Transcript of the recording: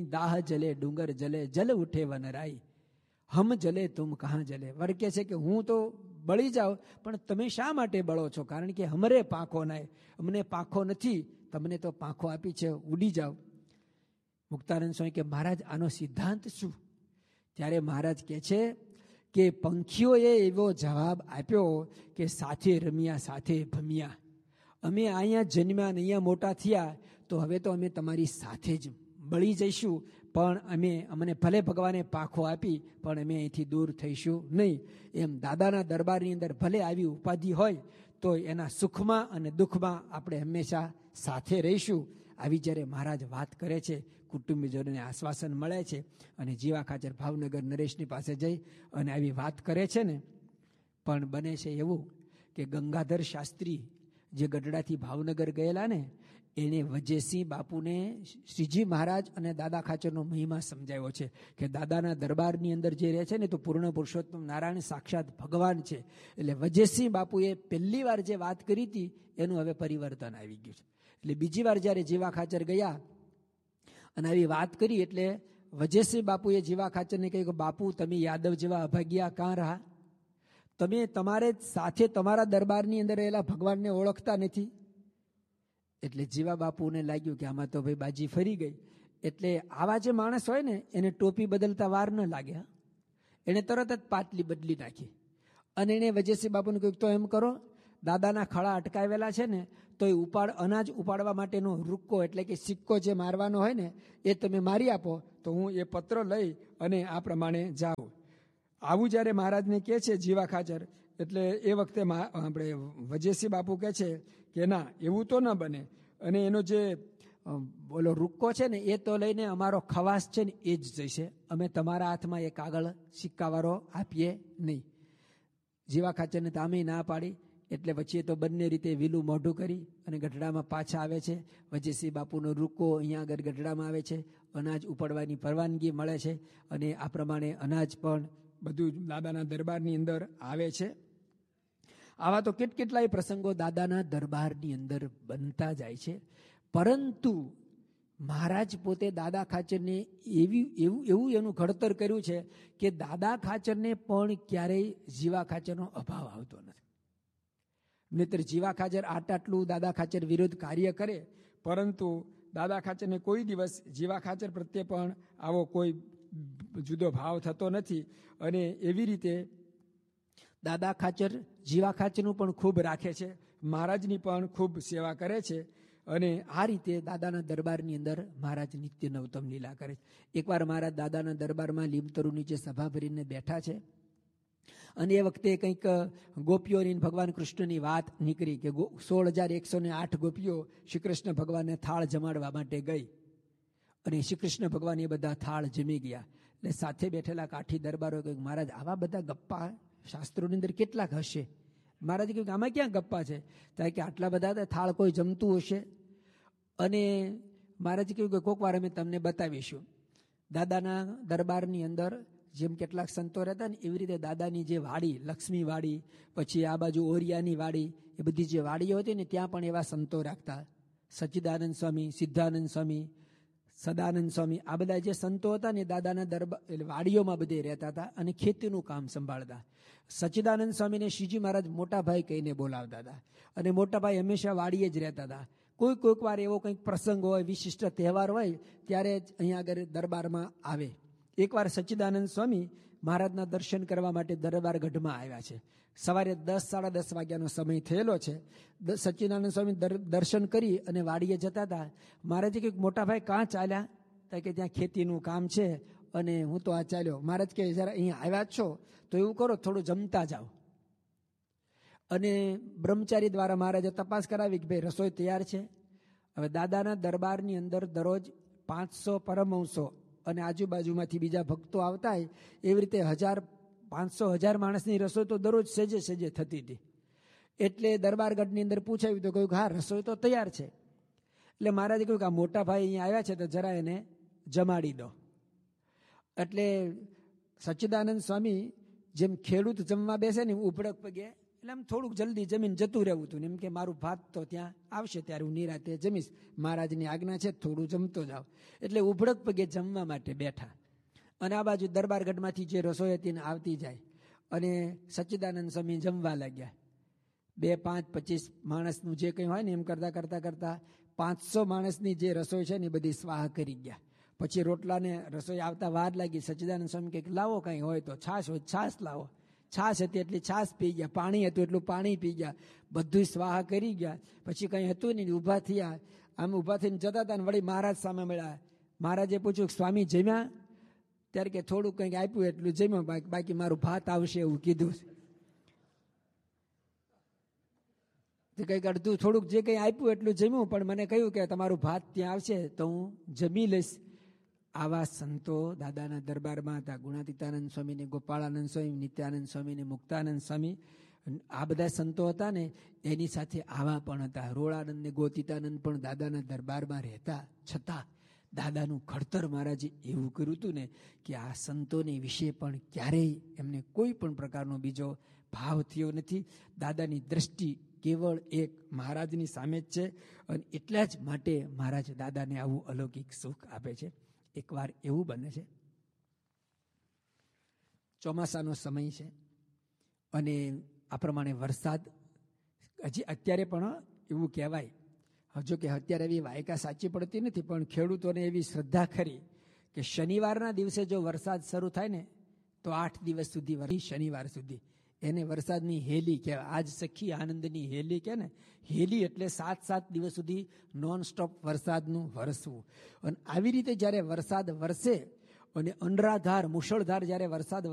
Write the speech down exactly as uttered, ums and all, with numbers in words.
દાહ જલે ડુંગર જલે જલ ઉઠે વનરાઈ, હમ જલે તુમ કહાં જલે. વર કહે છે કે હું તો બળી જાઉં, પણ તમે શા માટે બળો છો? કારણ કે હમરે પાંખો નાય, અમને પાંખો નથી, તમને તો પાંખો આપી છે, ઉડી જાઓ. મુક્તાનંદ સ્વામી કે મહારાજ આનો સિદ્ધાંત શું? ત્યારે મહારાજ કહે છે કે પંખીઓએ એવો જવાબ આપ્યો કે સાથે રમ્યા સાથે ભમ્યા, અમે અહીંયા જન્મ્યા ને અહીંયા મોટા થયા, તો હવે તો અમે તમારી સાથે જ બળી જઈશું, પણ અમે અમને ભલે ભગવાને પાંખો આપી પણ અમે અહીંથી દૂર થઈશું નહીં. એમ દાદાના દરબારની અંદર ભલે આવી ઉપાધિ હોય તો એના સુખમાં અને દુઃખમાં આપણે હંમેશા સાથે રહીશું. આવી જ્યારે મહારાજ વાત કરે છે, કુટુંબીજનોને આશ્વાસન મળે છે, અને જીવા ખાચર ભાવનગર નરેશની પાસે જઈ અને આવી વાત કરે છે ને, પણ બને છે એવું કે ગંગાધર શાસ્ત્રી જે ગઢડાથી ભાવનગર ગયેલા ને, એને વજયસિંહ બાપુને શ્રીજી મહારાજ અને દાદા ખાચરનો મહિમા સમજાવ્યો છે કે દાદાના દરબારની અંદર જે રહે છે ને તો પૂર્ણ પુરુષોત્તમ નારાયણ સાક્ષાત ભગવાન છે. એટલે વજયસિંહ બાપુએ પહેલી વાર જે વાત કરી હતી એનું હવે પરિવર્તન આવી ગયું છે. એટલે બીજી વાર જ્યારે જીવા ખાચર ગયા અને આવી વાત કરી, એટલે વજયસિંહ બાપુએ જીવા ખાચરને કહ્યું કે બાપુ તમે યાદવ જેવા અભાગ્યા કાં રહા? તમે તમારે સાથે તમારા દરબારની અંદર રહેલા ભગવાનને ઓળખતા નથી. એટલે જીવા બાપુને લાગ્યું કે આમાં તો ભાઈ બાજી ફરી ગઈ. એટલે આવા જે માણસ હોય ને એને ટોપી બદલતા વાર ન લાગે. એને તરત જ પાટલી બદલી નાખી અને એને વજયસિંહ બાપુને કહ્યું તો એમ કરો, દાદાના ખળા અટકાવેલા છે ને તો એ ઉપાડ અનાજ ઉપાડવા માટેનો રૂક્કો એટલે કે સિક્કો જે મારવાનો હોય ને એ તમે મારી આપો તો હું એ પત્ર લઈ અને આ પ્રમાણે જાઉં. આવું જ્યારે મહારાજને કહે છે જીવા ખાચર, એટલે એ વખતે આપણે વજયસિંહ બાપુ કહે છે કે ના એવું તો ન બને, અને એનો જે બોલો રૂક્કો છે ને એ તો લઈને અમારો ખવાસ છે ને એ જ જઈશે, અમે તમારા હાથમાં એ કાગળ સિક્કાવાળો આપીએ નહીં. જીવા ખાચરને તામે ના પાડી. એટલે વચ્ચે તો બંને રીતે વિલું મોઢું કરી અને ગઢડામાં પાછા આવે છે. વજયસિંહ બાપુનો રૂક્કો અહીંયા આગળ ગઢડામાં આવે છે, અનાજ ઉપાડવાની પરવાનગી મળે છે, અને આ પ્રમાણે અનાજ પણ બધું દાદાના દરબારની અંદર આવે છે. આવા તો કેટ કેટલાય પ્રસંગો દાદાના દરબારની અંદર બનતા જાય છે. પરંતુ મહારાજ પોતે દાદા ખાચરને એવી એવું એવું એનું ઘડતર કર્યું છે કે દાદા ખાચરને પણ ક્યારેય જીવા ખાચરનો અભાવ આવતો નથી. નહીતર જીવા ખાચર આટ આટલું દાદા ખાચર વિરુદ્ધ કાર્ય કરે, પરંતુ દાદા ખાચરને કોઈ દિવસ જીવા ખાચર પ્રત્યે પણ આવો કોઈ જુદો ભાવ થતો નથી. અને એવી રીતે દાદા ખાચર જીવા ખાચરનું પણ ખૂબ રાખે છે, મહારાજની પણ ખૂબ સેવા કરે છે. અને આ રીતે દાદાના દરબારની અંદર મહારાજ નિત્ય નવતમ લીલા કરે છે. એકવાર મહારાજ દાદાના દરબારમાં લીમતરુ નીચે સભા ભરીને બેઠા છે, અને એ વખતે કંઈક ગોપીઓની ભગવાન કૃષ્ણની વાત નીકળી કે સોળ હજાર એકસો ને આઠ ગોપીઓ શ્રી કૃષ્ણ ભગવાનને થાળ જમાડવા માટે ગઈ, અને શ્રી કૃષ્ણ ભગવાન એ બધા થાળ જમી ગયા. એટલે સાથે બેઠેલા કાઠી દરબારો કહ્યું મહારાજ આવા બધા ગપ્પા શાસ્ત્રોની અંદર કેટલાક હશે? મહારાજે કહ્યું આમાં ક્યાં ગપ્પા છે? કારણ કે આટલા બધા થાળ કોઈ જમતું હશે. અને મહારાજે કહ્યું કે કોક વાર અમે તમને બતાવીશું. દાદાના દરબારની અંદર જેમ કેટલાક સંતો રહેતા ને એવી રીતે દાદાની જે વાડી, લક્ષ્મી વાડી, પછી આ બાજુ ઓરિયાની વાડી, એ બધી જે વાડીઓ હતી ને ત્યાં પણ એવા સંતો રાખતા. સચ્ચિદાનંદ સ્વામી, સિદ્ધાનંદ સ્વામી, સદાનંદ સ્વામી, આ બધા જે સંતો હતા ને દાદાના દરબાર એટલે વાડીઓમાં બધે રહેતા હતા અને ખેતીનું કામ સંભાળતા. સચ્ચિદાનંદ સ્વામીને શ્રીજી મહારાજ મોટા ભાઈ કહીને બોલાવતા હતા, અને મોટા ભાઈ હંમેશા વાડીએ જ રહેતા હતા. કોઈ કોઈક વાર એવો કંઈક પ્રસંગ હોય, વિશિષ્ટ તહેવાર હોય ત્યારે જ અહીંયા આગળ દરબારમાં આવે. એકવાર સચ્ચિદાનંદ સ્વામી મહારાજના દર્શન કરવા માટે દરબાર ગઢમાં આવ્યા છે. સવારે દસ સાડા દસ વાગ્યાનો સમય થયેલો છે. સચ્ચિદાનંદ સ્વામી દર્શન કરી અને વાડીએ જતા હતા. મહારાજે કહ્યું મોટા ભાઈ કાં ચાલ્યા? તો કે ત્યાં ખેતીનું કામ છે અને હું તો આ ચાલ્યો. મહારાજ કહે જરા અહીંયા આવ્યા છો તો એવું કરો થોડું જમતા જાઓ. અને બ્રહ્મચારી દ્વારા મહારાજે તપાસ કરાવી કે ભાઈ રસોઈ તૈયાર છે. હવે દાદાના દરબારની અંદર દરરોજ પાંચસો પરમહંસો અને આજુબાજુમાંથી બીજા ભક્તો આવતા હોય, એવી રીતે હજાર પાંચસો હજાર માણસની રસોઈ તો દરરોજ સેજે સેજે થતી હતી. એટલે દરબારગઢની અંદર પૂછાયું તો કહ્યું હા રસોઈ તો તૈયાર છે. એટલે મહારાજે કહ્યું કે આ મોટા ભાઈ અહીંયા આવ્યા છે તો જરા એને જમાડી દો. એટલે સચ્ચિદાનંદ સ્વામી જેમ ખેડૂત જમવા બેસે ને ઉપડક પગે એટલે આમ થોડુંક જલ્દી જમીન જતું રહેવું હતું ને એમ કે મારું ભાત તો ત્યાં આવશે ત્યારે હું નિરાતે જમીશ, મહારાજની આજ્ઞા છે થોડું જમતો જાવ. એટલે ઉભડક પગે જમવા માટે બેઠા અને આ બાજુ દરબારગઢમાંથી જે રસોઈ હતી ને આવતી જાય અને સચ્ચિદાનંદ સ્વામી જમવા લાગ્યા. બે પાંચ પચીસ માણસનું જે કંઈ હોય ને એમ કરતાં કરતાં કરતાં પાંચસો માણસની જે રસોઈ છે ને એ બધી સ્વાહ કરી ગયા. પછી રોટલાને રસોઈ આવતા વાર લાગી. સચ્ચિદાનંદ સ્વામી કંઈક લાવો કંઈ હોય તો, છાશ હોય છાશ લાવો. છાશ હતી એટલી છાશ પી ગયા, પાણી હતું એટલું પાણી પી ગયા, બધું સ્વાહા કરી ગયા. પછી કંઈ હતું નહીં, ઊભા થયા. આમ ઊભા થઈને જતા હતા ને વળી મહારાજ સામે મળ્યા. મહારાજે પૂછ્યું સ્વામી જમ્યા? ત્યારે કે થોડું કંઈક આપ્યું એટલું જમ્યો, બાકી મારું ભાત આવશે એવું કીધું. કંઈક અડધું થોડુંક જે કંઈ આપ્યું એટલું જમ્યું, પણ મને કહ્યું કે તમારું ભાત ત્યાં આવશે તો હું જમી લઈશ. આવા સંતો દાદાના દરબારમાં હતા. ગુણાતીતાનંદ સ્વામી ને ગોપાળાનંદ સ્વામી, નિત્યાનંદ સ્વામી ને મુક્તાનંદ સ્વામી, આ બધા સંતો હતા ને એની સાથે આવા પણ હતા. રોળાનંદ ને ગોતીતાનંદ પણ દાદાના દરબારમાં રહેતા છતાં દાદાનું ઘડતર મહારાજે એવું કર્યું હતું ને કે આ સંતોની વિશે પણ ક્યારેય એમને કોઈ પણ પ્રકારનો બીજો ભાવ થયો નથી. દાદાની દ્રષ્ટિ કેવળ એક મહારાજની સામે જ છે અને એટલા જ માટે મહારાજ દાદાને આવું અલૌકિક સુખ આપે છે. એકવાર એવું બને છે, ચોમાસાનો સમય છે અને આ પ્રમાણે વરસાદ હજી અત્યારે પણ એવું કહેવાય, હજુ કે અત્યારે એવી વાયકા સાચી પડતી નથી, પણ ખેડૂતોને એવી શ્રદ્ધા ખરી કે શનિવારના દિવસે જો વરસાદ શરૂ થાય ને તો આઠ દિવસ સુધી વરસી, શનિવાર સુધી એને વરસાદની હેલી કહેવાય. આજ સખી આનંદની હેલી કે ને, હેલી એટલે સાત સાત દિવસ સુધી નોન સ્ટોપ વરસાદનું વરસવું. અને આવી રીતે જ્યારે વરસાદ વરસે અને અનરાધાર મુશળધાર જ્યારે વરસાદ